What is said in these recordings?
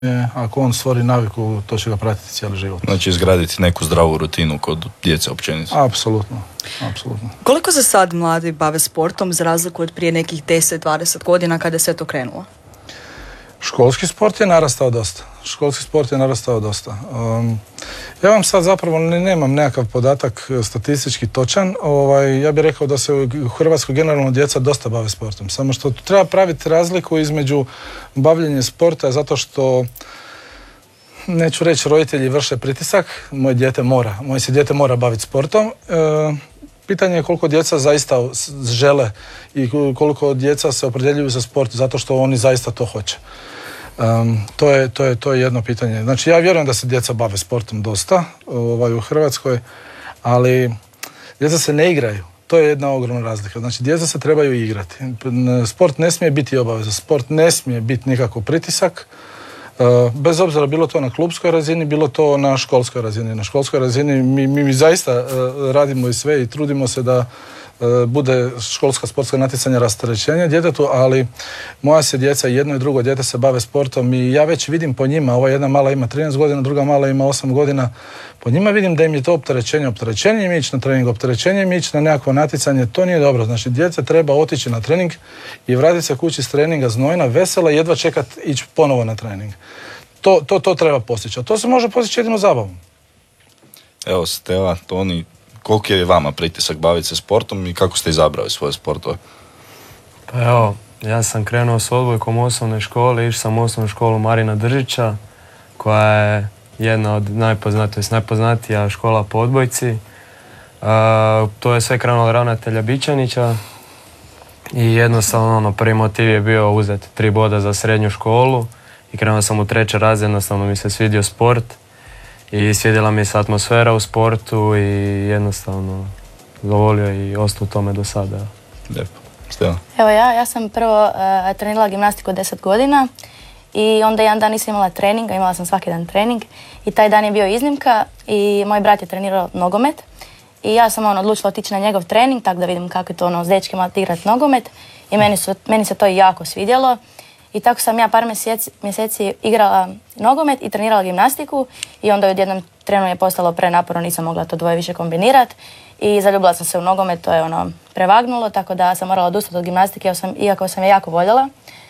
ako on stvori naviku, to će ga pratiti cijeli život. Znači izgraditi neku zdravu rutinu kod djece općenito. Apsolutno. Koliko se sad mladi bave sportom za razliku od prije nekih 10-20 godina kada se to krenulo? Školski sport je narastao dosta. Ja vam sad zapravo nemam nekakav podatak statistički točan. Ja bih rekao da se u Hrvatskoj generalno djeca dosta bave sportom. Samo što treba praviti razliku između bavljenja sporta zato što, neću reći roditelji vrše pritisak, moje se dijete mora baviti sportom. Pitanje je koliko djeca zaista žele i koliko djeca se opredjeljuju za sport zato što oni zaista to hoće. To je jedno pitanje. Znači ja vjerujem da se djeca bave sportom dosta u Hrvatskoj, ali djeca se ne igraju. To je jedna ogromna razlika. Znači djeca se trebaju igrati. Sport ne smije biti obaveza, sport ne smije biti nikakav pritisak. Bez obzira bilo to na klubskoj razini, bilo to na školskoj razini. Na školskoj razini mi zaista radimo i sve i trudimo se da bude školska sportska natjecanja rasterećenja djetetu, ali moja se djeca, jedno i drugo dijete se bave sportom i ja već vidim po njima, ova jedna mala ima 13 godina, druga mala ima 8 godina, po njima vidim da im je to opterećenje im ići na trening, opterećenje im ići na nekakvo natjecanje, to nije dobro. Znači djeca treba otići na trening i vratiti se kući s treninga znojna, vesela i jedva čekat ići ponovo na trening. To treba postići, a to se može postići jedino zabavom. Evo, Stela, Toni, koliki je vama pritisak baviti se sportom i kako ste izabrali svoje sportove? Pa evo, ja sam krenuo s odbojkom u osnovnoj školi, išao sam u osnovnu školu Marina Držića, koja je jedna od najpoznatija škola po odbojci. To je sve krenulo ravnatelja Bičanića i jednostavno prvi motiv je bio uzeti 3 boda za srednju školu i krenuo sam u 3. razred, jednostavno mi se svidio sport. I svidjela mi se atmosfera u sportu i jednostavno zavolio i ostao u tome do sada. Lijepo. Stela? Evo ja sam prvo trenirala gimnastiku 10 godina i onda jedan dan nisam imala treninga, imala sam svaki dan trening i taj dan je bio iznimka i moj brat je trenirao nogomet i ja sam odlučila otići na njegov trening tako da vidim kako je to s dečkima igrati nogomet i meni se to jako svidjelo. I tako sam ja par mjeseci igrala nogomet i trenirala gimnastiku i onda u jednom trenu je postalo prenaporno, nisam mogla to dvoje više kombinirati i zaljubila sam se u nogomet, to je prevagnulo, tako da sam morala odustati od gimnastike, iako sam je jako voljela.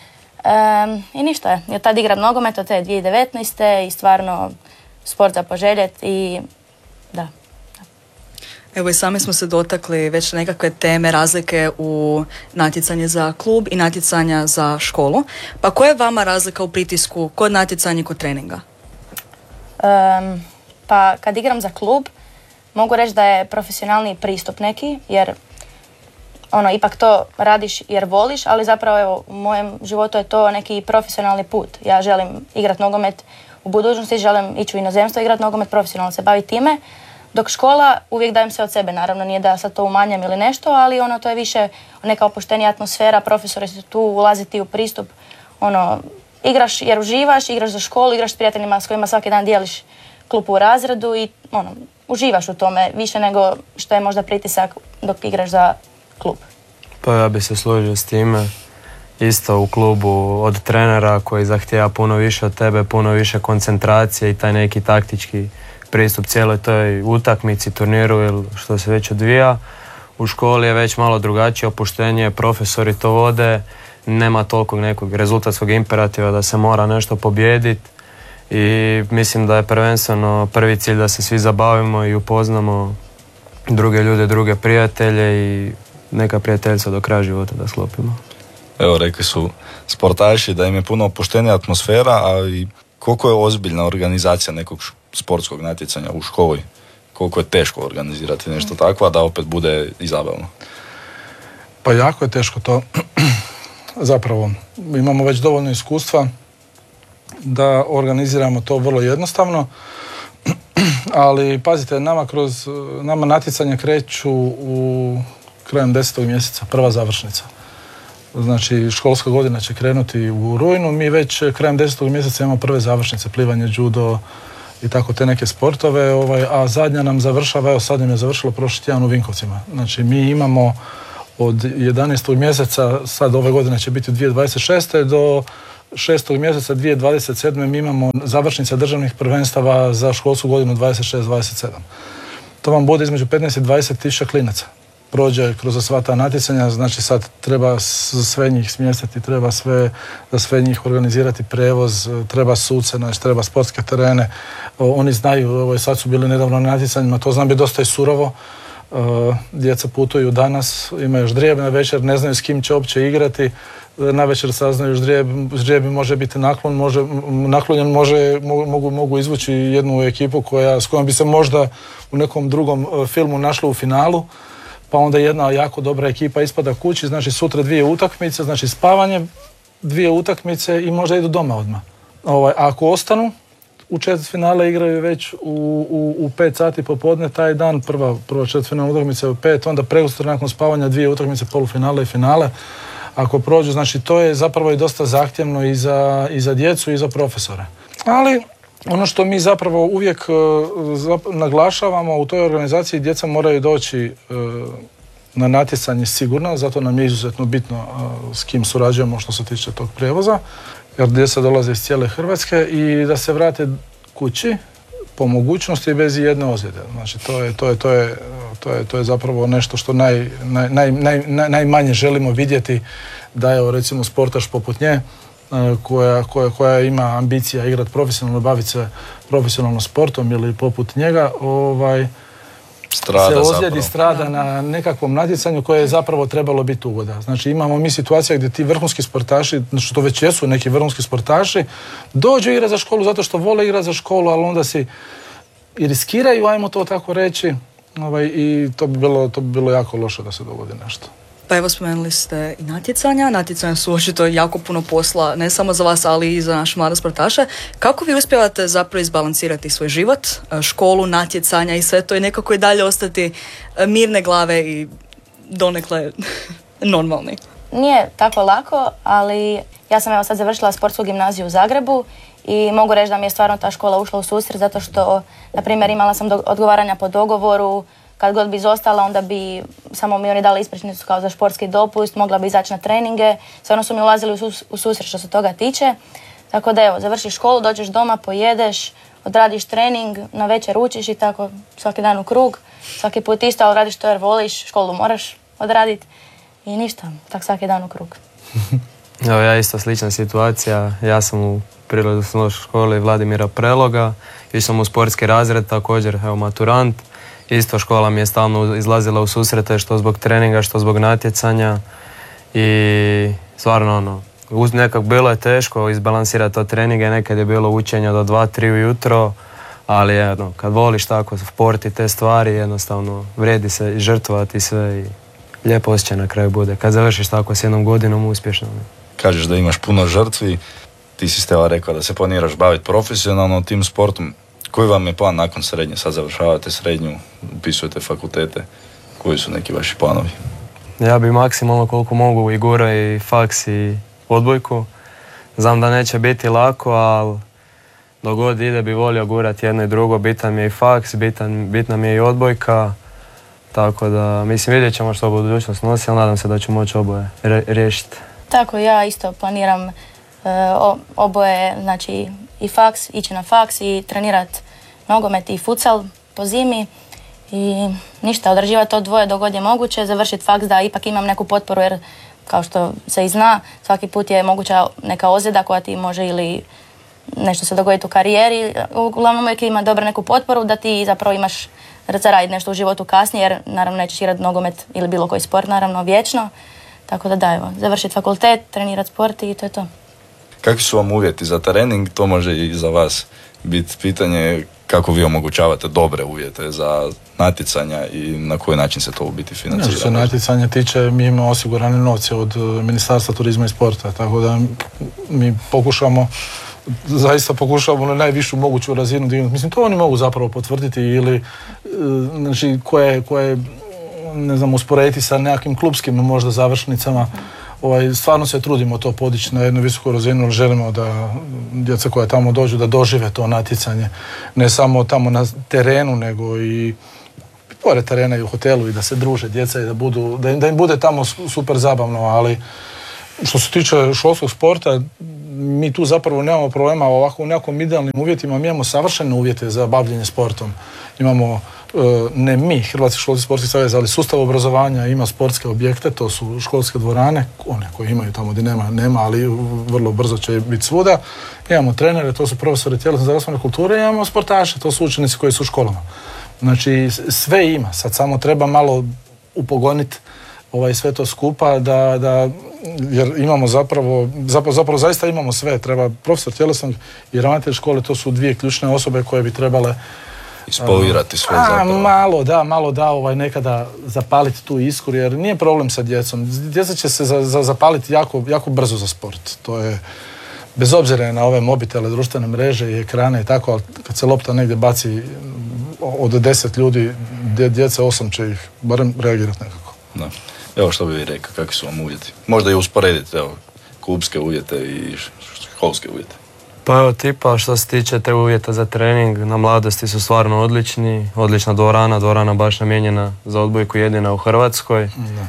I ništa je, od tad igram nogomet od te 2019. i stvarno sport za poželjet i da. Evo i sami smo se dotakli već nekakve teme razlike u natjecanje za klub i natjecanja za školu. Pa koja je vama razlika u pritisku kod natjecanja i kod treninga? Pa kad igram za klub mogu reći da je profesionalni pristup neki, jer ipak to radiš jer voliš, ali zapravo evo, u mojem životu je to neki profesionalni put. Ja želim igrati nogomet u budućnosti, želim ići u inozemstvo igrati nogomet, profesionalno se baviti time. Dok škola, uvijek dajem sve od sebe, naravno nije da sad to umanjam ili nešto, ali to je više neka opuštenija atmosfera, profesori su tu, ulaziti u pristup, igraš jer uživaš, igraš za školu, igraš s prijateljima s kojima svaki dan dijeliš klupu u razredu i uživaš u tome više nego što je možda pritisak dok igraš za klub. Pa ja bih se složio s time. Isto u klubu od trenera koji zahtijeva puno više od tebe, puno više koncentracije i taj neki taktički pristup cijeloj toj utakmici, turniru ili što se već odvija. U školi je već malo drugačije opuštenje, profesori to vode, nema toliko nekog rezultatskog imperativa da se mora nešto pobijediti i mislim da je prvenstveno prvi cilj da se svi zabavimo i upoznamo druge ljude, druge prijatelje i neka prijateljstva do kraja života da sklopimo. Evo, rekli su sportaši da im je puno opuštenija atmosfera, ali koliko je ozbiljna organizacija nekog sportskog natjecanja u školi? Koliko je teško organizirati nešto takvo, da opet bude i zabavno? Pa jako je teško to. Zapravo, imamo već dovoljno iskustva da organiziramo to vrlo jednostavno, ali pazite, nama natjecanja kreću u krajem 10. mjeseca, prva završnica. Znači, školska godina će krenuti u rujnu, mi već krajem 10. mjeseca imamo prve završnice, plivanje, judo i tako te neke sportove, a zadnja nam završava, evo sad nam je završilo prošli tjedan u Vinkovcima. Znači, mi imamo od 11. mjeseca, sad ove godine će biti 2026. do 6. mjeseca 2027. mi imamo završnice državnih prvenstava za školsku godinu 26-27. To vam bude između 15 i 20 tisuća klinaca. Prođe kroz sva ta natjecanja, znači sad treba sve njih smjestiti, treba za sve njih organizirati prevoz, treba suce, znači treba sportske terene. Oni znaju, sad su bili nedavno na natjecanjima, to znam bi dosta i surovo. Djeca putuju danas, imaju ždrijeb na večer, ne znaju s kim će uopće igrati. Na večer saznaju ždrijeb može biti naklonjen, mogu izvući jednu ekipu s kojom bi se možda u nekom drugom filmu našla u finalu, pa onda jedna jako dobra ekipa ispada kući, znači sutra 2 utakmice, znači spavanje, 2 utakmice i možda idu doma odmah. Ako ostanu, u četvrtfinale igraju već u 5 sati popodne taj dan, prva četvrtfinalna utakmica je u 5, onda prekosutra nakon spavanja 2 utakmice, polufinale i finale. Ako prođu, znači to je zapravo i dosta zahtjevno i za djecu i za profesore. Ali ono što mi zapravo uvijek naglašavamo u toj organizaciji, djeca moraju doći na natjecanje sigurno, zato nam je izuzetno bitno s kim surađujemo što se tiče tog prijevoza, jer djeca dolaze iz cijele Hrvatske i da se vrate kući po mogućnosti bez jedne ozljede. Znači to je zapravo nešto što najmanje želimo vidjeti, da je recimo sportaš poput nje koja ima ambicija igrati profesionalno, baviti se profesionalno sportom ili poput njega, se ozljedi, strada na nekakvom natjecanju koje je zapravo trebalo biti ugoda. Znači imamo mi situacija gdje ti vrhunski sportaši, što već jesu neki vrhunski sportaši, dođu igrati za školu zato što vole igrati za školu, ali onda si i riskiraju, ajmo to tako reći, i to bi bilo jako loše da se dogodi nešto. Pa evo, spomenuli ste i natjecanja su očito jako puno posla, ne samo za vas, ali i za naše mlade sportaše. Kako vi uspijevate zapravo izbalansirati svoj život, školu, natjecanja i sve to i nekako i dalje ostati mirne glave i donekle normalni? Nije tako lako, ali ja sam evo sad završila sportsku gimnaziju u Zagrebu i mogu reći da mi je stvarno ta škola ušla u susret zato što, na primjer, imala sam odgovaranja po dogovoru. Kad god bi izostala, onda bi samo mi oni dali ispričnicu kao za športski dopust, mogla bi izaći na treninge. Stvarno su mi ulazili u susret što se toga tiče. Tako da evo, završiš školu, dođeš doma, pojedeš, odradiš trening, na večer učiš i tako svaki dan u krug. Svaki put isto, ali radiš to jer voliš, školu moraš odraditi i ništa, tak svaki dan u krug. Evo, ja isto slična situacija. Ja sam u prirodoslovnoj školi Vladimira Preloga, išao sam u sportski razred, također evo, maturant. Isto škola mi je stalno izlazila u susrete što zbog treninga, što zbog natjecanja i stvarno nekako bilo je teško izbalansirati to treninge, nekad je bilo učenja do 2-3 ujutro, ali kad voliš tako sport i te stvari, jednostavno vrijedi se žrtvovati sve i lijepo osjećaj na kraju bude kad završiš tako s jednom godinom uspješno. Kažeš da imaš puno žrtvi, ti si Steva rekao da se planiraš baviti profesionalno tim sportom. Koji vam je plan nakon srednje? Sad završavate srednju, upisujete fakultete. Koji su neki vaši planovi? Ja bi maksimalno koliko mogu i gurao i faks i odbojku. Znam da neće biti lako, ali dok god ide bi volio gurati jedno i drugo. Bitan mi je i faks, bitna mi je i odbojka. Tako da, mislim, vidjet ćemo što budućnost nosi, ali nadam se da ću moći oboje riješiti. Tako, ja isto planiram oboje, znači i faks, ići na faks i trenirati nogomet i futsal po zimi i ništa, odrađivati to dvoje dok god je moguće, završiti faks da ipak imam neku potporu jer kao što se i zna, svaki put je moguća neka ozljeda koja ti može ili nešto se dogoditi u karijeri. Uglavnom uvijek ima dobro neku potporu da ti zapravo imaš zaraditi nešto u životu kasnije jer naravno nećeš igrati nogomet ili bilo koji sport naravno vječno. Tako da evo, završiti fakultet, trenirati sport i to je to. Kakvi su vam uvjeti za trening? To može i za vas biti pitanje kako vi omogućavate dobre uvjete za natjecanja i na koji način se to u biti financira. Što se natjecanja tiče, mi imamo osigurane novce od Ministarstva turizma i sporta, tako da mi zaista pokušavamo na najvišu moguću razinu dignuti. Mislim, to oni mogu zapravo potvrditi ili znači, koje ne znam, usporediti sa nekakvim klupskim možda završnicama. Stvarno se trudimo to podići na jednu visoku razinu, ali želimo da djeca koja tamo dođu da dožive to natjecanje. Ne samo tamo na terenu, nego i pored terena i u hotelu i da se druže djeca i da im bude tamo super zabavno, ali što se tiče školskog sporta, mi tu zapravo nemamo problema ovako u nekom idealnim uvjetima, mi imamo savršene uvjete za bavljenje sportom. Imamo, ne mi, Hrvatski školski sportski savez, ali sustav obrazovanja ima sportske objekte, to su školske dvorane, one koje imaju tamo gdje nema, ali vrlo brzo će biti svuda. Imamo trenere, to su profesori tjelesne zdravstvene kulture, i imamo sportaše, to su učenici koji su u školama. Znači, sve ima, sad samo treba malo upogoniti sve to skupa, jer imamo zapravo zaista imamo sve. Treba profesor tjelesnog i ravnatelj škole, to su dvije ključne osobe koje bi trebale ispolirati sve zapravo. Malo nekada zapaliti tu iskru, jer nije problem sa djecom. Djeca će se zapaliti jako brzo za sport. To je, bez obzira na ove mobitele, društvene mreže i ekrane i tako, ali kad se lopta negdje baci od 10 ljudi, djeca 8 će ih barem reagirati nekako. Da. Evo što bi vi rekao, kakvi su vam uvjeti? Možda i usporediti, klubske uvjete i školske uvjete. Pa evo tipa što se tiče te uvjeta za trening, na Mladosti su stvarno odlični, odlična dvorana baš namijenjena za odbojku, jedina u Hrvatskoj.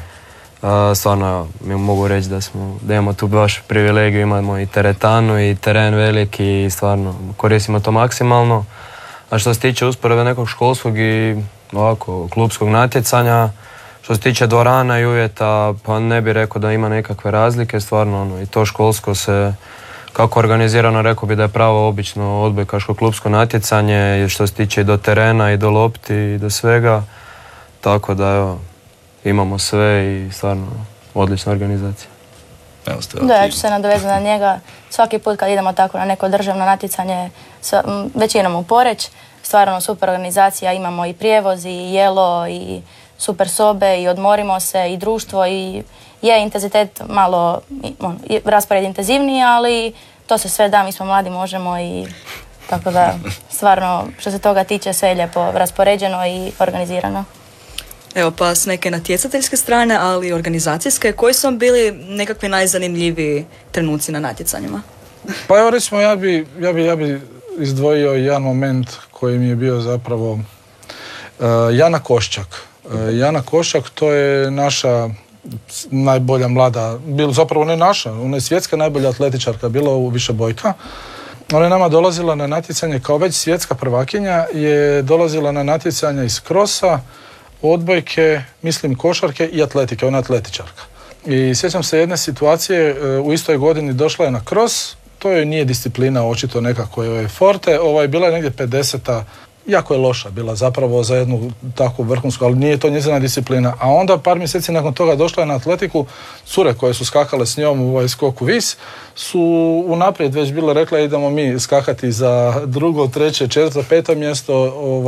Stvarno mi mogu reći da imamo tu baš privilegiju, imamo i teretanu i teren veliki i stvarno koristimo to maksimalno. A što se tiče usporedbe nekog školskog i ovako klubskog natjecanja, što se tiče dvorana i uvjeta, pa ne bih rekao da ima nekakve razlike, stvarno i to školsko se kako organizirano, rekao bi da je pravo obično odbojkaško klubsko natjecanje, što se tiče i do terena i do lopti i do svega, tako da evo, imamo sve i stvarno odlična organizacija. Da, ja ću se nadovezati na njega. Svaki put kad idemo tako na neko državno natjecanje, većinom u Poreč, stvarno super organizacija, imamo i prijevoz i jelo i super sobe i odmorimo se i društvo i je intenzitet malo, raspored intenzivniji, ali to se sve da, mi smo mladi, možemo i tako da stvarno što se toga tiče sve je lijepo raspoređeno i organizirano. Evo pa s neke natjecateljske strane, ali i organizacijske, koji su vam bili nekakvi najzanimljiviji trenuci na natjecanjima? Pa evo recimo ja bi izdvojio jedan moment koji mi je bio zapravo Jana Koščak. Jana Koščak, to je naša najbolja mlada, zapravo ne naša, ona je svjetska najbolja atletičarka, bila u višebojka. Ona je nama dolazila na natjecanje kao već svjetska prvakinja, je dolazila na natjecanja iz krosa, odbojke, mislim košarke i atletike, ona je atletičarka. I sjećam se jedne situacije, u istoj godini došla je na kros, to joj nije disciplina, očito nekako je forte, bila je negdje 50. Jako je loša bila zapravo za jednu takvu vrhunsku, ali nije to njezina disciplina. A onda par mjeseci nakon toga došla je na atletiku, cure koje su skakale s njom u skoku vis, su unaprijed već bile rekle idemo mi skakati za drugo, treće, četvrto, peto mjesto,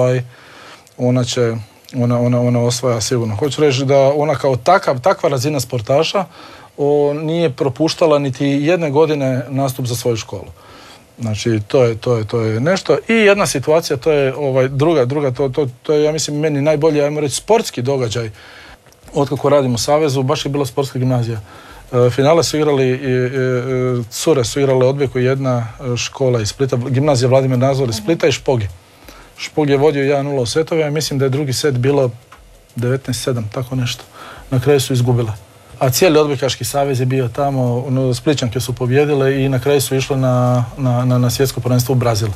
ona osvaja sigurno. Hoću reći da ona kao takva razina sportaša nije propuštala niti jedne godine nastup za svoju školu. Znači, to je nešto. I jedna situacija, to je druga, to je, ja mislim, meni najbolji, ajmo reći, sportski događaj otkako radim u Savezu, baš je bila sportska gimnazija. Finale su igrali, cure su igrale odbojku, jedna škola iz Splita, gimnazija Vladimir Nazor iz Splita i Špogi. Špog je vodio 1-0 u setove, a mislim da je drugi set bilo 19-7, tako nešto. Na kraju su izgubile. A cijeli odbojkaški savez je bio tamo, Splićanke su pobjedile i na kraju su išle na svjetsko prvenstvo u Brazil.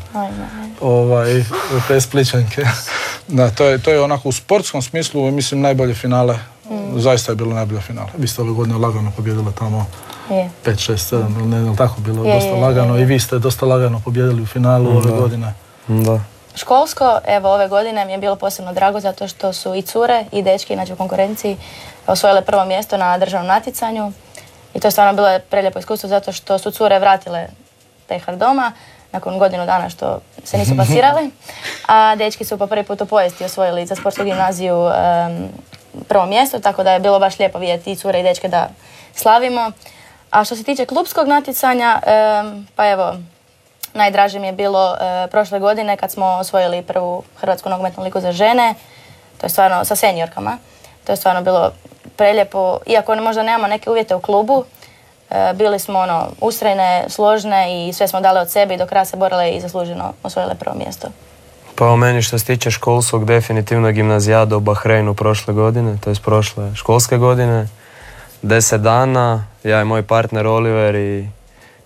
Te Splićanke. Da, to je onako u sportskom smislu, mislim, najbolje finale. Zaista je bilo najbolje finale. Vi ste ove godine lagano pobjedili tamo 5, 6, 7, ne tako bilo dosta lagano. I vi ste dosta lagano pobjedili u finalu ove godine. Da. Školsko, evo ove godine mi je bilo posebno drago zato što su i cure i dečki, znači u konkurenciji, osvojile prvo mjesto na državnom natjecanju. I to je stvarno bilo prelijepo iskustvo zato što su cure vratile tehar doma nakon godinu dana što se nisu plasirali. A dečki su po prvi put u povijesti osvojili za sportsku gimnaziju prvo mjesto, tako da je bilo baš lijepo vidjeti i cure i dečke da slavimo. A što se tiče klubskog natjecanja, pa evo, najdraže mi je bilo prošle godine kad smo osvojili prvu Hrvatsku nogometnu ligu za žene. To je stvarno sa seniorkama. To je stvarno bilo prelijepo. Iako možda nemamo neke uvjete u klubu, bili smo ustrajne, složne i sve smo dali od sebe i do kraja se borile i zasluženo osvojile prvo mjesto. Pa o meni što se tiče školskog, definitivno gimnazijada u Bahreinu prošle godine, to je prošle školske godine. 10 dana, ja i moj partner Oliver i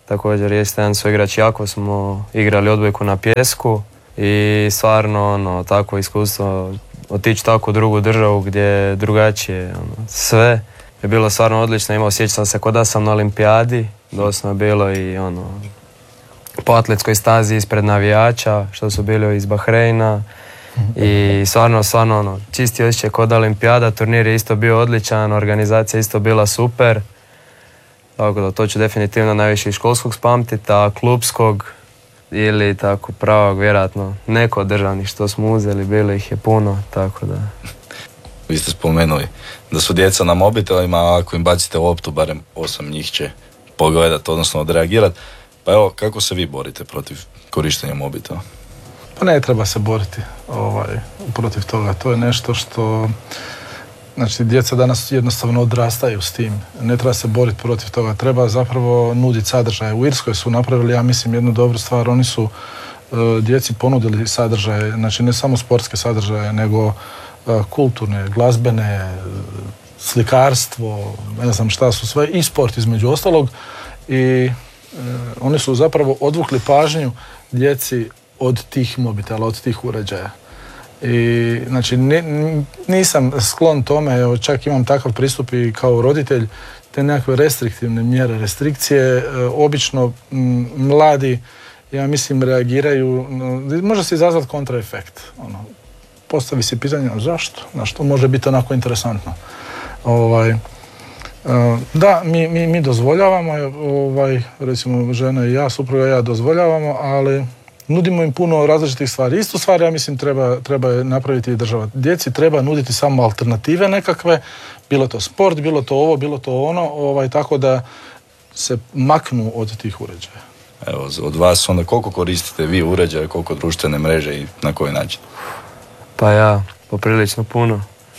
Također jest jedan suigrač, jako smo igrali odbojku na pijesku i stvarno takvo iskustvo, otići tako u drugu državu gdje je drugačije sve je bilo stvarno odlično. Osjećam se kao da sam na olimpijadi, doslovno bilo i po atletskoj stazi ispred navijača što su bili iz Bahreina i stvarno čisti osjećaj kod olimpijada. Turnir je isto bio odličan, organizacija isto bila super, tako da to ću definitivno najviše iz školskog spamtiti, a klubskog ili tako pravog vjerojatno neko od državnih što smo uzeli, bilo ih je puno, tako da. Vi ste spomenuli da su djeca na mobitelima, a ako im bacite loptu, barem 8 njih će pogledati, odnosno odreagirati. Pa evo, kako se vi borite protiv korištenja mobitela? Pa ne treba se boriti protiv toga. To je nešto što... Znači, djeca danas jednostavno odrastaju s tim. Ne treba se boriti protiv toga. Treba zapravo nuditi sadržaje. U Irskoj su napravili, ja mislim, jednu dobru stvar. Oni su djeci ponudili sadržaje, znači ne samo sportske sadržaje, nego kulturne, glazbene, slikarstvo, ne znam šta su sve, i sport između ostalog. I oni su zapravo odvukli pažnju djeci od tih mobitela, od tih uređaja. I znači nisam sklon tome, evo, čak imam takav pristup i kao roditelj, te nekakve restriktivne mjere, restrikcije, obično mladi, ja mislim, reagiraju, može se izazvati kontraefekt. Postavi si pitanje, zašto? Na što može biti onako interesantno. Da, mi dozvoljavamo, recimo žena i ja, supruga i ja dozvoljavamo, ali nudimo im puno različitih stvari. Istu stvar, ja mislim, treba napraviti i država. Djeci treba nuditi samo alternative nekakve, bilo to sport, bilo to ovo, bilo to ono, tako da se maknu od tih uređaja. Evo, od vas onda koliko koristite vi uređaje, koliko društvene mreže i na koji način? Pa ja, poprilično puno.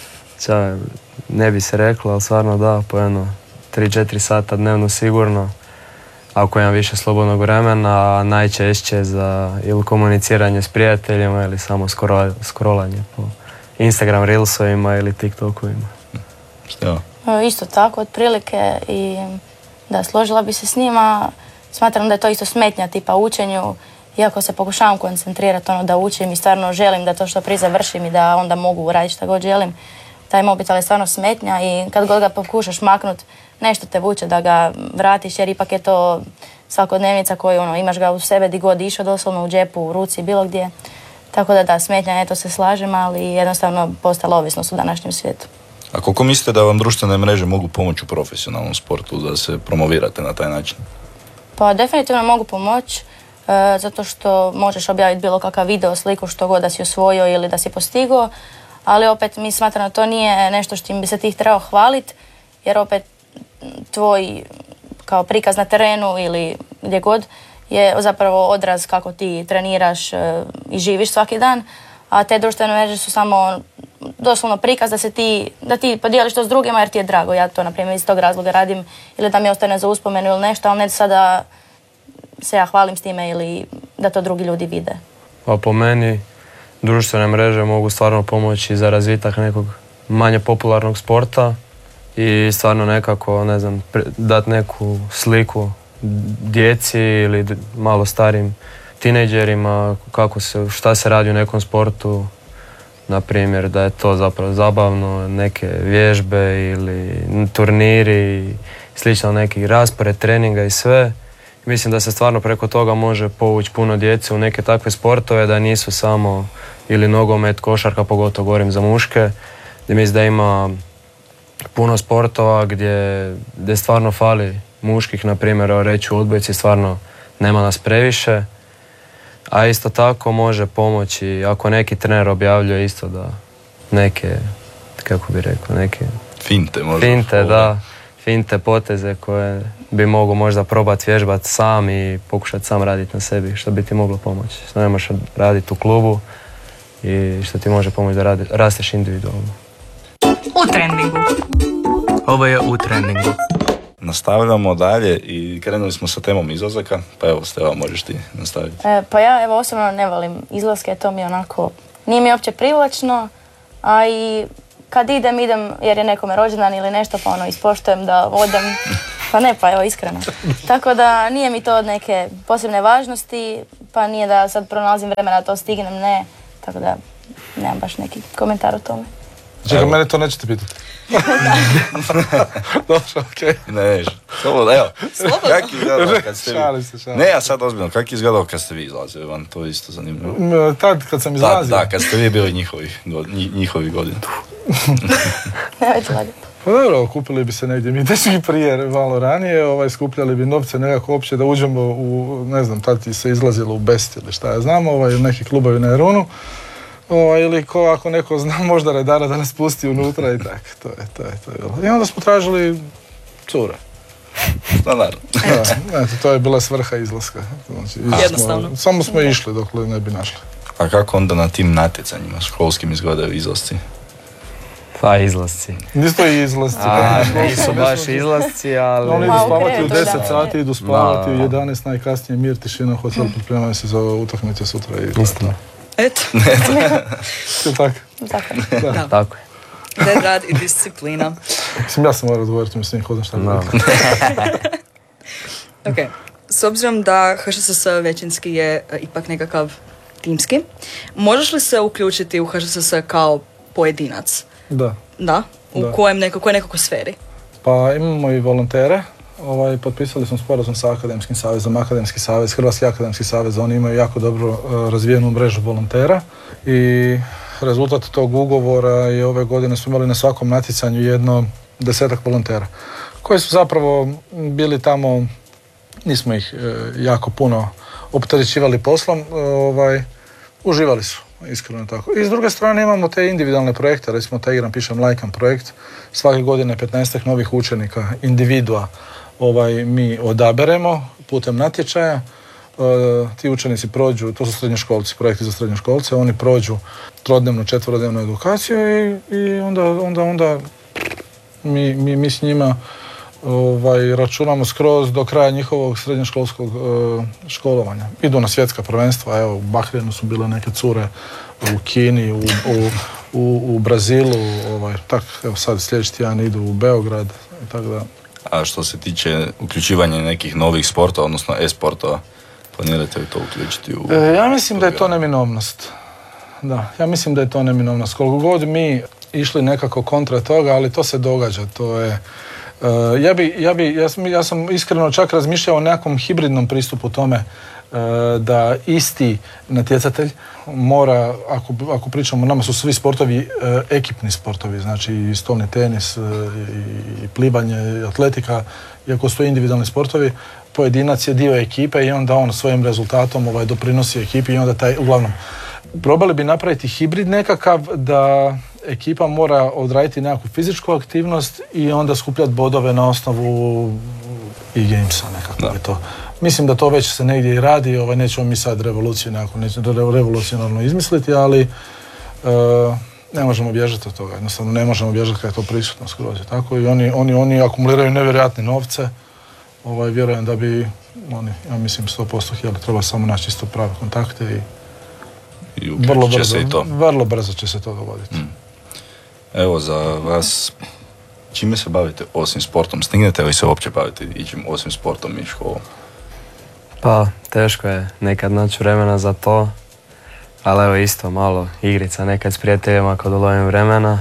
Ne bi se reklo, ali stvarno da, po 3-4 sata dnevno sigurno. Ako imam više slobodnog vremena, najčešće za ili komuniciranje s prijateljima ili samo scrollanje po Instagram Reelsovima ili TikTokovima. Što? Isto tako, otprilike, i da, složila bi se s njima. Smatram da je to isto smetnja tipa učenju, iako se pokušavam koncentrirati da učim i stvarno želim da to što prije završim i da onda mogu raditi što god želim. Taj mobitel je stvarno smetnja i kad god ga pokušaš maknut, nešto te vuče da ga vratiš, jer ipak je to svakodnevnica koju imaš ga u sebe di god išao, doslovno u džepu, u ruci, bilo gdje. Tako da smetnja, eto se slažem, ali jednostavno postala ovisnost u današnjem svijetu. A koliko mislite da vam društvene mreže mogu pomoći u profesionalnom sportu, da se promovirate na taj način? Pa definitivno mogu pomoći, zato što možeš objaviti bilo kakav video, sliku, što god da si osvojio ili da si postigao, ali opet mi smatram da to nije nešto što im bi se ti trebao hvaliti, jer opet tvoj kao prikaz na terenu ili gdje god je zapravo odraz kako ti treniraš i živiš svaki dan, a te društvene mreže su samo doslovno prikaz da ti podijeliš to s drugima jer ti je drago. Ja to, na primjer, iz tog razloga radim ili da mi ostane za uspomenu ili nešto, ali ne sada se ja hvalim s time ili da to drugi ljudi vide. A po meni društvene mreže mogu stvarno pomoći za razvitak nekog manje popularnog sporta i stvarno nekako, ne znam, dati neku sliku djeci ili malo starim tinejdžerima šta se radi u nekom sportu, na primjer da je to zapravo zabavno, neke vježbe ili turniri, slično neki raspored treninga i sve. Mislim da se stvarno preko toga može povući puno djece u neke takve sportove, da nisu samo ili nogomet, košarka, pogotovo govorim za muške, gdje mislim da ima puno sportova gdje stvarno fali muških, na primjer, reći u odbojci stvarno nema nas previše, a isto tako može pomoći ako neki trener objavljuje isto da neke, kako bi rekao, neke finte, poteze koje bi mogu možda probati vježbati sam i pokušati sam raditi na sebi, što bi ti moglo pomoći. Što ne možeš raditi u klubu i što ti može pomoći da rasteš individualno. U trendingu. Ovo je U trendingu. Nastavljamo dalje i krenuli smo sa temom izlazaka, pa evo Steva, možeš ti nastaviti. Pa ja osobno ne volim izlaske, to mi onako, nije mi uopće privlačno, a i kad idem jer je nekome rođendan ili nešto, pa ispoštujem da odem Pa ne, pa evo, iskreno. Tako da nije mi to od neke posebne važnosti, pa nije da sad pronalazim vremena da to stignem, ne. Tako da nemam baš neki komentar o tome. Čekaj, mene to nećete pitati. Dobro, okej. Ne, slobodno, evo. Slobodno. Kak je izgledalo kad ste vi... Šalim se. Ne, ja sad ozbiljno, kak je izgledalo kad ste vi izlazili van, to je isto zanimljivo. Tad kad sam izlazio. Da, kad ste vi bili njihovi godina. Nemojte lagati. Pa dobro, kupili bi se negdje mi dečki prije, malo ranije, skupljali bi novce nekako uopće da uđemo u, ne znam, tad se izlazilo u Best ili šta ja znam, neki klubovi na Erunu. Ili ako neko zna možda redara da nas pusti unutra i tak. To je bilo. I onda smo tražili cure. Naravno. To je bila svrha izlaska. Znači, jednostavno. Samo smo išli dok ne bi našli. A kako onda na tim natjecanjima školskim izgledaju izlasci? Pa izlasci. Nisu to i izlasci. Nisu baš izlasci, ali... Oni idu spavati u 10 da. sati, idu spavati u 11, najkasnije mir, tišina, hotel, pripremaju se za utakmice sutra i Istina. Eto. tako. Tako. Tako je. Red rad i disciplina. Mislim, ja sam morao odgovoriti, mislim, ko znam šta bi rekao. Ok, s obzirom da HŠSS većinski je ipak nekakav timski, možeš li se uključiti u HŠSS kao pojedinac? Da. Da? U Da. kojoj nekakvoj sferi? Pa imamo i volontere. Potpisali smo sporazum sa Akademskim savezom, Akademski savez, Hrvatski akademski savez, oni imaju jako dobro razvijenu mrežu volontera i rezultat tog ugovora je ove godine smo imali na svakom natjecanju 10 volontera koji su zapravo bili tamo, nismo ih jako puno opterećivali poslom, uživali su, iskreno tako. I s druge strane imamo te individualne projekte, recimo taj Igram pišem lajkan projekt, svake godine 15 novih učenika, individua, mi odaberemo putem natječaja, ti učenici prođu, to su srednjoškolci, projekti za srednjoškolce, oni prođu trodnevnu, četverodnevnu edukaciju i onda mi s njima računamo skroz do kraja njihovog srednjoškolskog školovanja. Idu na svjetska prvenstva, evo u Bahreinu su bile neke cure, u Kini, u Brazilu, evo sad sljedeći tjedan idu u Beograd, tako da. A što se tiče uključivanja nekih novih sportova, odnosno e-sportova, planirate li to uključiti u... Ja mislim da je to neminovnost. Da, ja mislim da je to neminovnost. Koliko god mi išli nekako kontra toga, ali to se događa, to je... Ja sam iskreno čak razmišljao o nekakvom hibridnom pristupu tome da isti natjecatelj mora, ako pričamo, nama su svi sportovi ekipni sportovi, znači i stolni tenis, i plivanje, i atletika, iako su to individualni sportovi, pojedinac je dio ekipe i onda on svojim rezultatom doprinosi ekipi i onda uglavnom, probali bi napraviti hibrid nekakav da ekipa mora odraditi nekakvu fizičku aktivnost i onda skupljati bodove na osnovu e-gamesa nekako je to. Mislim da to već se negdje i radi, nećemo mi sad revoluciju nekako, nećemo revolucionarno izmisliti, ali ne možemo bježati od toga, jednostavno ne možemo bježati kad je to prisutno skroz. Tako i oni akumuliraju nevjerojatne novce, vjerujem da bi oni, ja mislim 100% htjeli, treba samo naći isto prave kontakte i uključit će se i to. Vrlo brzo će se to dogoditi. Evo za vas, čime se bavite osim sportom? Stignete li se uopće baviti ičim osim sportom i školom? Pa, teško je nekad naći vremena za to, ali evo isto malo igrica nekad s prijateljima kad ulovim vremena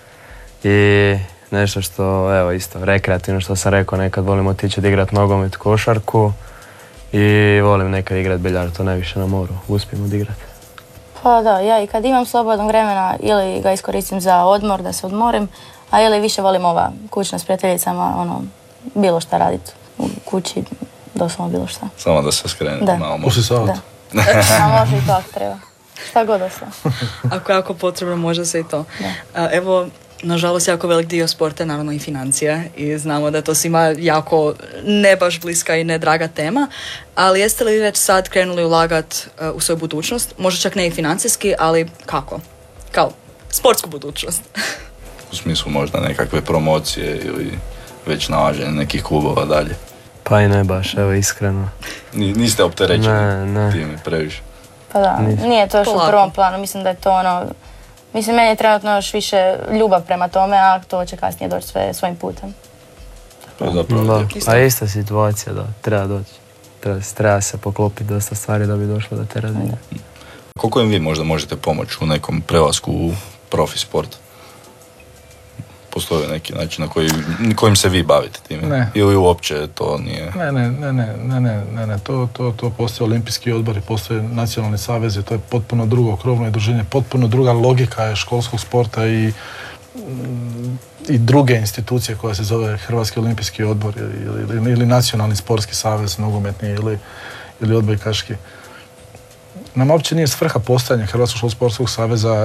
i nešto što, evo isto, rekreativno što sam rekao, nekad volim otići da igrat nogomet, košarku i volim nekad igrat biljard, to najviše na moru, uspijem odigrati. Pa da, ja i kad imam slobodnog vremena ili ga iskoristim za odmor, da se odmorim, a ili više volim ova kućna s prijateljicama, bilo šta raditi u kući, doslovno bilo šta. Samo da se skrene malo. Pusti se auto. A može i to ako treba. Šta god da se. Ako je jako potrebno, može se i to. Evo, nažalost, jako velik dio sporta je naravno i financija i znamo da to svima jako ne baš bliska i ne draga tema, ali jeste li već sad krenuli ulagati u svoju budućnost? Možda čak ne i financijski, ali kako? Kao sportsku budućnost. U smislu možda nekakve promocije ili već nalaženje nekih klubova dalje? Pa i ne baš, evo iskreno. Niste opterećeni ne. time previše? Pa da, nije to još u prvom planu, mislim da je to mislim, meni je trenutno još više ljubav prema tome, a to će kasnije doći sve svojim putem. To je zapravo Da, lijepo. a ista situacija, da, treba doći. Treba se poklopiti dosta stvari da bi došlo do te razine. Koliko im vi možda možete pomoći u nekom prelasku u profi sport? Postoji neki način na kojim se vi bavite time? Ne. Ili uopće to nije? Ne, to postoje olimpijski odbori, postoje nacionalni savezi, to je potpuno drugo krovno udruženje, potpuno druga logika je školskog sporta i druge institucije koja se zove Hrvatski olimpijski odbor ili nacionalni sportski savez nogometni ili odbojkaški. Nama uopće nije svrha postojanja Hrvatskog sportskog saveza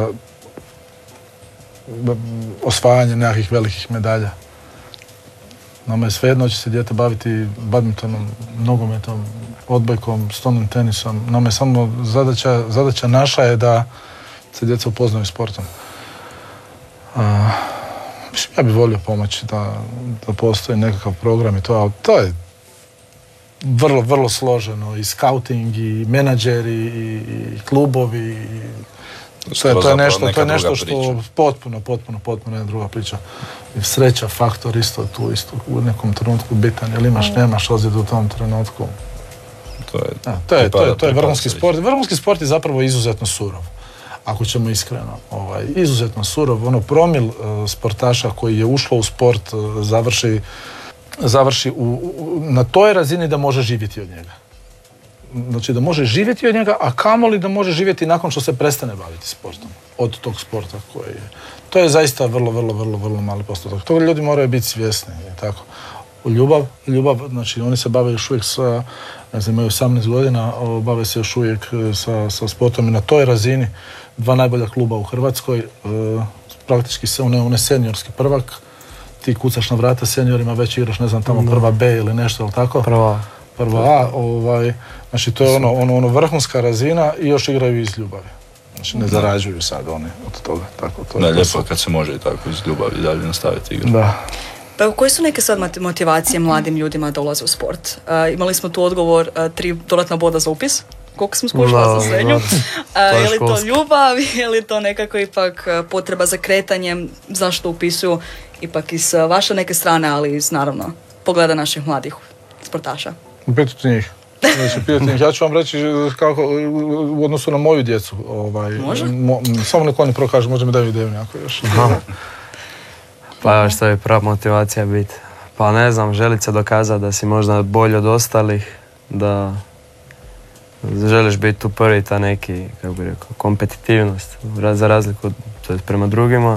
osvajanje nekakvih velikih medalja. Nama je svejedno će se dijete baviti badmintonom, nogometom, odbojkom, stolnim tenisom. Nama je samo zadaća naša je da se djeca upoznaju sportom. Ja bih volio pomoći da postoji nekakav program i to, ali to je vrlo, vrlo složeno. I skauting, i menadžeri, i klubovi. To je nešto što potpuno jedna druga priča. I sreća, faktor isto u nekom trenutku bitan. Jel nemaš ozljedu u tom trenutku. To je vrhunski sport. Vrhunski sport je zapravo izuzetno surov. Ako ćemo iskreno. Izuzetno surov. Promil sportaša koji je ušlo u sport završi na toj razini da može živjeti od njega. Znači da može živjeti od njega, a kamoli da može živjeti nakon što se prestane baviti sportom. Od tog sporta koji je. To je zaista vrlo mali postotak. Toga ljudi moraju biti svjesni. Tako. Ljubav, znači oni se bave još uvijek imaju 18 godina, bave se još uvijek sa sportom i na toj razini 2 najbolja kluba u Hrvatskoj, praktički se one seniorski prvak, ti kucaš na vrata seniorima, već igraš, ne znam, tamo prva B ili nešto, ili tako? Prva A, znači to je ono vrhunska razina i još igraju iz ljubavi. Znači ne zarađuju sad oni od toga. Tako, to je lijepo kad se može i tako iz ljubavi dalje nastaviti igrati. Da. Pa koje su neke sad motivacije mladim ljudima da ulaze u sport? Imali smo tu odgovor 3 dodatna boda za upis. Koliko smo skušali za srednju? Je li to ljubav, je li to nekako ipak potreba za kretanjem, zašto upisuju ipak iz vaše neke strane, ali iz naravno pogleda naših mladih sportaša? Pitajte njih. Ja ću vam reći kako u odnosu na moju djecu. Može? Samo neko oni prokažu, možda mi daju ideju nekako još. Pa što je prava motivacija biti? Pa ne znam, želit se dokazati da si možda bolji od ostalih, da želiš biti tu prvi, ta neki, kako bi rekao, kompetitivnost za razliku prema drugima.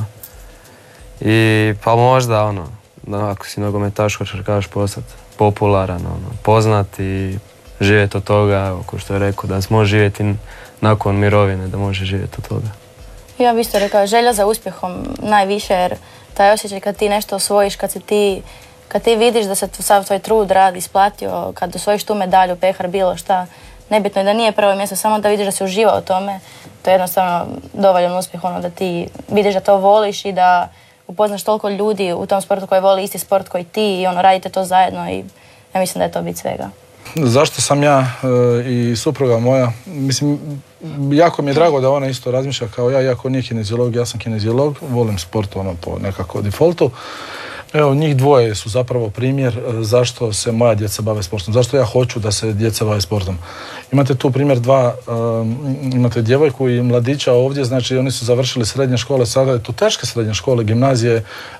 I pa možda ako si nogometaš, hoćeš postati popularan, poznat i živjeti od toga, kao što je rekao, da može živjeti nakon mirovine, da može živjeti od toga. Ja bih isto rekao, želja za uspjehom najviše, jer taj osjećaj kad ti nešto osvojiš, kad ti vidiš da se sav tvoj trud rad isplatio, kad osvojiš tu medalju, pehar, bilo šta, nebitno je da nije prvo mjesto, samo da vidiš da se uživa u tome, to je jednostavno dovoljan uspjeh, da ti vidiš da to voliš i da upoznaš toliko ljudi u tom sportu koji voli isti sport koji ti i radite to zajedno i ja mislim da je to bit svega. Zašto sam ja i supruga moja, mislim, jako mi je drago da ona isto razmišlja kao ja, iako nije kineziolog, ja sam kineziolog, volim sport po nekako defaultu. Evo, njih dvoje su zapravo primjer zašto se moja djeca bave sportom, zašto ja hoću da se djeca bave sportom. Imate tu primjer imate djevojku i mladića ovdje, znači oni su završili srednje škole, sada je to teške srednje škole, gimnazije,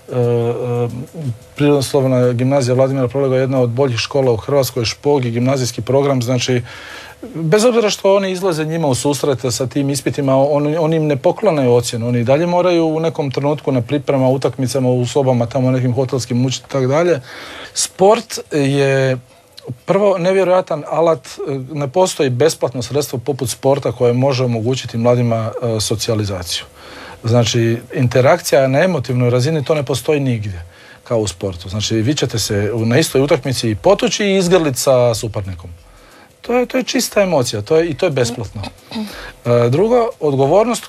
prirodoslovna gimnazija Vladimira Prolega je jedna od boljih škola u Hrvatskoj, Špog i gimnazijski program, znači bez obzira što oni izlaze njima u susret sa tim ispitima, oni im ne poklanaju ocjenu, oni dalje moraju u nekom trenutku na priprema, utakmicama, u sobama, tamo nekim hotelskim učiti i tako dalje. Sport je prvo nevjerojatan alat, ne postoji besplatno sredstvo poput sporta koje može omogućiti mladima socijalizaciju. Znači, interakcija na emotivnoj razini to ne postoji nigdje kao u sportu. Znači, vi ćete se na istoj utakmici potući i izgrliti sa suparnikom. To je čista emocija i to je besplatno. Drugo, odgovornost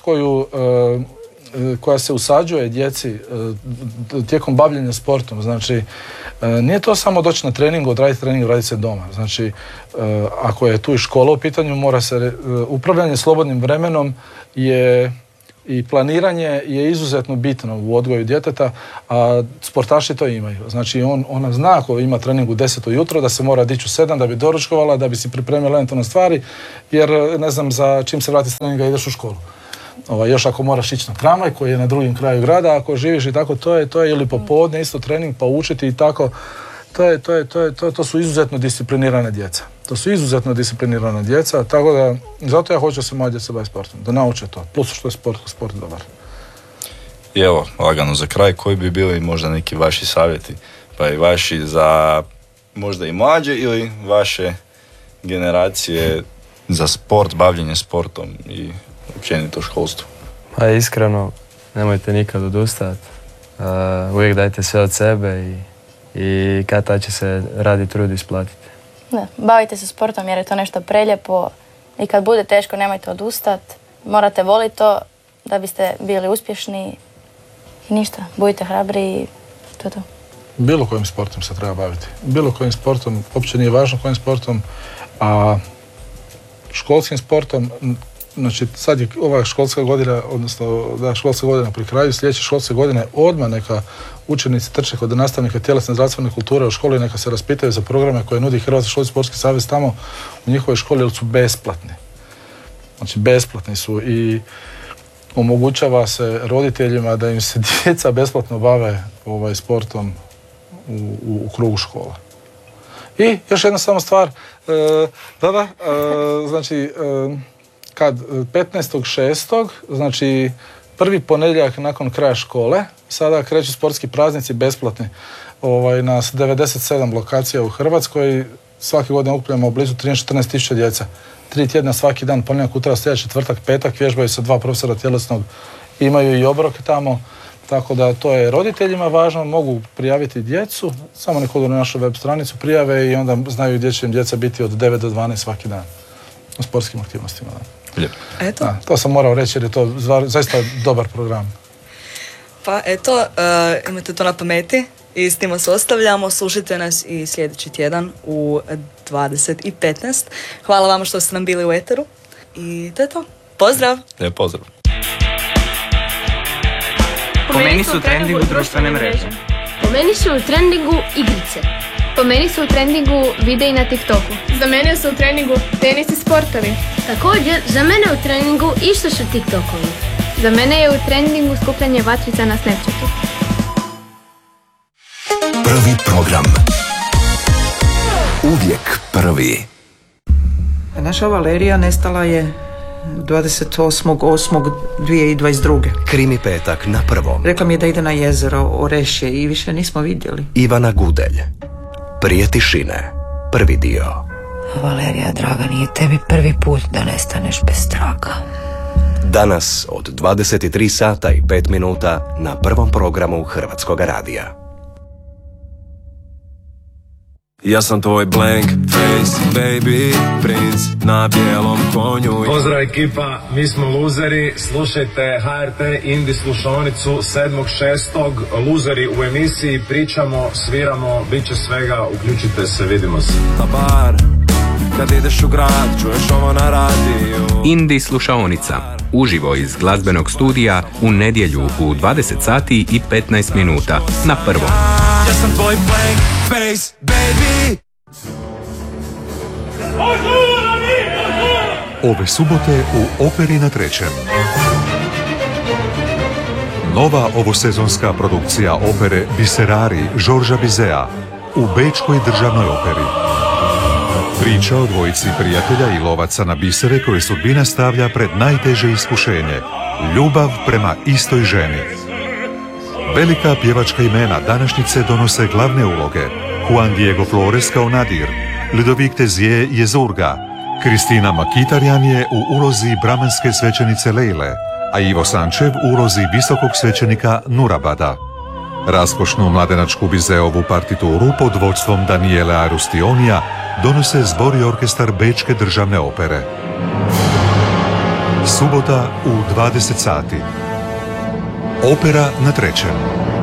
koja se usađuje djeci tijekom bavljenja sportom, znači nije to samo doći na trening, odraditi trening, raditi se doma. Znači, ako je tu i škola u pitanju, mora se upravljanje slobodnim vremenom je I planiranje je izuzetno bitno u odgoju djeteta, a sportaši to imaju. Znači ona zna ako ima trening u 10 ujutro da se mora dići u 7 da bi doručkovala, da bi si pripremila eventualne stvari, jer ne znam za čim se vrati s treninga ideš u školu. Još ako moraš ići na tramvaj koji je na drugim kraju grada, ako živiš i tako, to je ili popodne isto trening pa učiti i tako. To su izuzetno disciplinirane djeca. To su izuzetno disciplinirana djeca, tako da zato ja hoću da se moja djeca bavi sportom, da nauče to. Plus što je sport dobar. I evo, lagano za kraj, koji bi bili možda neki vaši savjeti, pa i vaši za možda i mlađe ili vaše generacije za sport, bavljenje sportom i općenito školstvo? Pa iskreno, nemojte nikad odustati. Uvijek dajte sve od sebe i kad će se radi trud isplatiti. Da, bavite se sportom jer je to nešto prelijepo i kad bude teško nemojte odustati. Morate voliti to da biste bili uspješni i ništa. Budite hrabri i to je to. Bilo kojim sportom se treba baviti. Bilo kojim sportom, uopće nije važno kojim sportom, a školskim sportom, znači sad je ova školska godina, odnosno da školska godina pri kraju, sljedeće školske godine odmah neka učenici trče kod nastavnika tjelesne zdravstvene kulture u školi, neka se raspitaju za programe koje nudi Hrvatski školski sportski savez tamo u njihovoj školi, jer su besplatni. Znači besplatni su i omogućava se roditeljima da im se djeca besplatno bave sportom u krugu škola. I još jedna samo stvar, znači kad 15.6. znači prvi ponedjeljak nakon kraja škole, sada kreću sportski praznici besplatni na 97 lokacija u Hrvatskoj. Svake godine okupljamo blizu 13-14 tisuća djeca. 3 tjedna svaki dan, ponedjeljak, utorak, srijeda, četvrtak, petak, vježbaju se 2 profesora tjelesnog, imaju i obroke tamo, tako da to je roditeljima važno, mogu prijaviti djecu, samo nek odu na našu web stranicu, prijave i onda znaju gdje će im djeca biti od 9 do 12 svaki dan u sportskim aktivnostima. Eto. Da, to sam morao reći jer je to zaista dobar program. Pa eto, imate to na pameti i s tim se ostavljamo. Slušajte nas i sljedeći tjedan u 20:15. Hvala vama što ste nam bili u eteru i to je to. Pozdrav! Lijep pozdrav! Po meni su u trendingu društvene mreže. Po meni su u trendingu igrice. Po meni su u trendingu videi na TikToku. Za mene su u treningu tenis i sportovi. Također, za mene u treningu isto su TikTokovi. Za mene je u trendingu skupljanje vatrica na Snapchatu. Prvi program. Uvijek prvi. Naša Valerija nestala je 28.8.2022. Krimi petak na prvom. Rekla mi je da ide na jezero Orešje i više nismo vidjeli. Ivana Gudelj. Prije tišine. Prvi dio. Valerija, draga, nije tebi prvi put da nestaneš bez traga. Danas od 23 sata i 5 minuta na prvom programu Hrvatskoga radija. Ja sam tvoj blank face, baby, princ na bijelom konju. Pozdrav ekipa, mi smo luzeri, slušajte HRT Indie slušaonicu 7.6. Luzeri u emisiji, pričamo, sviramo, bit će svega, uključite se, vidimo se. Na bar, kad ideš u grad, čuješ ovo na radiju. Indie slušaonica, uživo iz glazbenog studija u nedjelju u 20 sati i 15 minuta na prvom. Ja sam tvoj blank face, baby. Ove subote u Operi na Trećem. Nova ovosezonska produkcija opere Biserari Žorža Bizea u Bečkoj državnoj operi. Priča o dvojici prijatelja i lovaca na bisere koje sudbina stavlja pred najteže iskušenje. Ljubav prema istoj ženi. Velika pjevačka imena današnjice donose glavne uloge. Juan Diego Flores kao Nadir, Ludovic Tezier je Zurga, Kristina Makitarjan je u ulozi bramanske svećenice Lejle, a Ivo Sančev u ulozi visokog svećenika Nurabada. Raskošnu mladenačku Bizeovu partituru pod vodstvom Daniele Arustionija donose zbor i orkestar Bečke državne opere. Subota u 20 sati. Opera na Trećem.